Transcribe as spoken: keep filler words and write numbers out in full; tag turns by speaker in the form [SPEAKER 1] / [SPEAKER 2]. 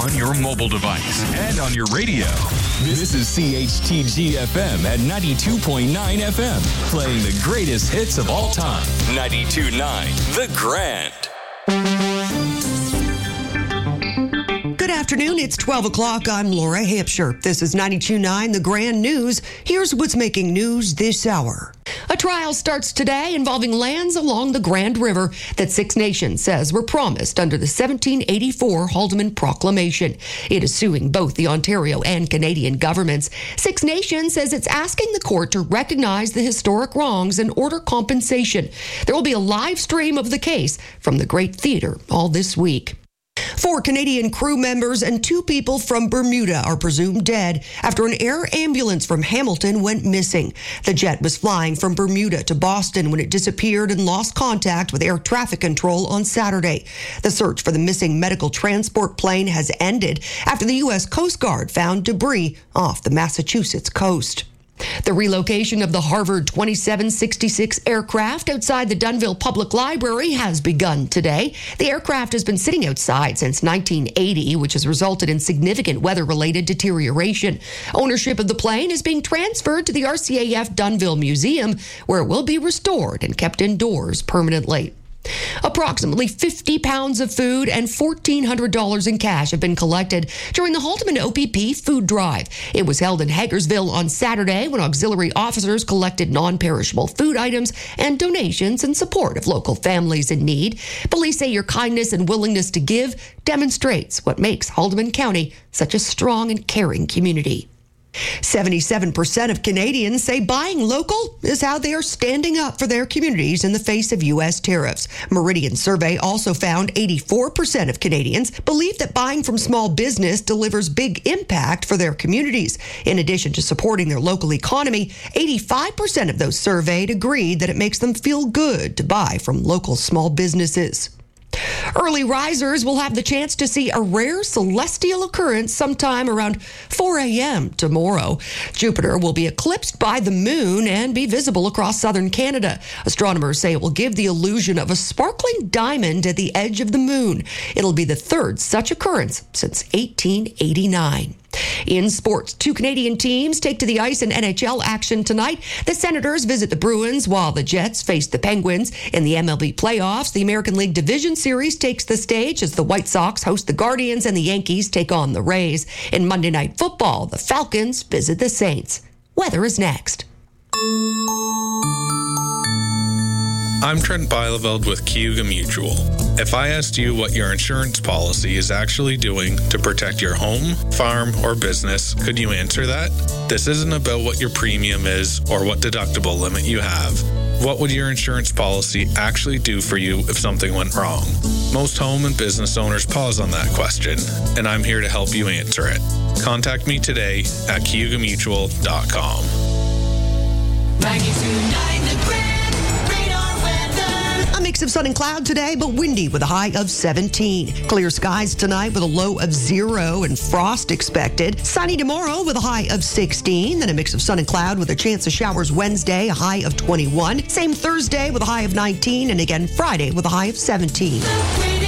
[SPEAKER 1] on your mobile device and on your radio. This is C H T G F M at ninety-two point nine F M, playing the greatest hits of all time. ninety-two point nine The Grand.
[SPEAKER 2] Good afternoon. It's twelve o'clock. I'm Laura Hampshire. This is ninety-two point nine The Grand News. Here's what's making news this hour. A trial starts today involving lands along the Grand River that Six Nations says were promised under the seventeen eighty-four Haldeman Proclamation. It is suing both the Ontario and Canadian governments. Six Nations says it's asking the court to recognize the historic wrongs and order compensation. There will be a live stream of the case from the Great Theatre all this week. Four Canadian crew members and two people from Bermuda are presumed dead after an air ambulance from Hamilton went missing. The jet was flying from Bermuda to Boston when it disappeared and lost contact with air traffic control on Saturday. The search for the missing medical transport plane has ended after the U S Coast Guard found debris off the Massachusetts coast. The relocation of the Harvard twenty-seven sixty-six aircraft outside the Dunnville Public Library has begun today. The aircraft has been sitting outside since nineteen eighty, which has resulted in significant weather-related deterioration. Ownership of the plane is being transferred to the R C A F Dunnville Museum, where it will be restored and kept indoors permanently. Approximately fifty pounds of food and fourteen hundred dollars in cash have been collected during the Haldeman O P P food drive. It was held in Hagersville on Saturday when auxiliary officers collected non-perishable food items and donations in support of local families in need. Police say your kindness and willingness to give demonstrates what makes Haldeman County such a strong and caring community. seventy-seven percent of Canadians say buying local is how they are standing up for their communities in the face of U S tariffs. Meridian survey also found eighty-four percent of Canadians believe that buying from small business delivers big impact for their communities. In addition to supporting their local economy, eighty-five percent of those surveyed agreed that it makes them feel good to buy from local small businesses. Early risers will have the chance to see a rare celestial occurrence sometime around four a.m. tomorrow. Jupiter will be eclipsed by the moon and be visible across southern Canada. Astronomers say it will give the illusion of a sparkling diamond at the edge of the moon. It'll be the third such occurrence since eighteen eighty-nine. In sports, two Canadian teams take to the ice in N H L action tonight. The Senators visit the Bruins while the Jets face the Penguins. In the M L B playoffs, the American League Division Series takes the stage as the White Sox host the Guardians and the Yankees take on the Rays. In Monday Night Football, the Falcons visit the Saints. Weather is next.
[SPEAKER 3] I'm Trent Bielefeld with Cayuga Mutual. If I asked you what your insurance policy is actually doing to protect your home, farm, or business, could you answer that? This isn't about what your premium is or what deductible limit you have. What would your insurance policy actually do for you if something went wrong? Most home and business owners pause on that question, and I'm here to help you answer it. Contact me today at cayuga mutual dot com.
[SPEAKER 4] ninety-two point nine The Grand.
[SPEAKER 2] A mix of sun and cloud today, but windy with a high of seventeen. Clear skies tonight with a low of zero and frost expected. Sunny tomorrow with a high of sixteen. Then a mix of sun and cloud with a chance of showers Wednesday, a high of twenty-one. Same Thursday with a high of nineteen. And again Friday with a high of seventeen.